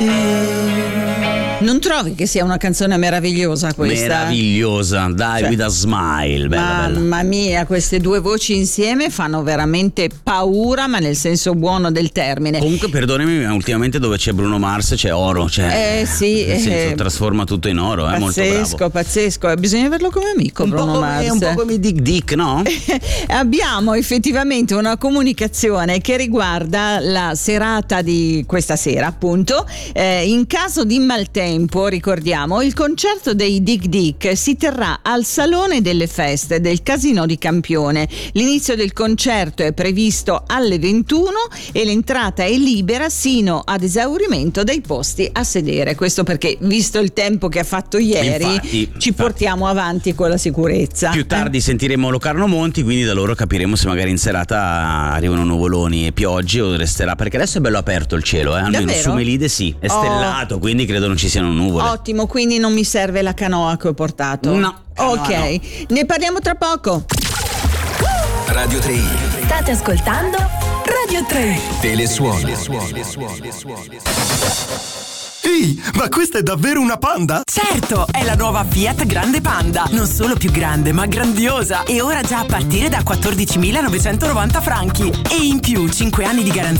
Non trovi che sia una canzone meravigliosa questa? Meravigliosa, dai, with a smile. Bella, mamma mia, queste due voci insieme fanno veramente paura, ma nel senso buono del termine. Comunque perdonami, ma ultimamente dove c'è Bruno Mars c'è oro, sì, nel senso, trasforma tutto in oro, è molto bravo. Pazzesco, bisogna averlo come amico Bruno Mars. È un po' come Dick, no? Abbiamo effettivamente una comunicazione che riguarda la serata di questa sera, appunto. In caso di maltempo, ricordiamo, il concerto dei Dick si terrà al Salone delle Feste del Casinò di Campione. L'inizio del concerto è previsto alle 21 e l'entrata è libera sino ad esaurimento dei posti a sedere. Questo perché, visto il tempo che ha fatto ieri, ci portiamo avanti con la sicurezza. Più tardi sentiremo Locarno Monti, quindi da loro capiremo se magari in serata arrivano nuvoloni e piogge o resterà, perché adesso è bello aperto il cielo, almeno su Melide è stellato, quindi credo non ci siano nuvole. Ottimo, quindi non mi serve la canoa che ho portato. No. Ok, no. Ne parliamo tra poco. Radio 3. State ascoltando Radio 3. Telesuono. Ehi, ma questa è davvero una Panda? Certo, è la nuova Fiat Grande Panda. Non solo più grande, ma grandiosa. E ora già a partire da 14.990 franchi. E in più 5 anni di garanzia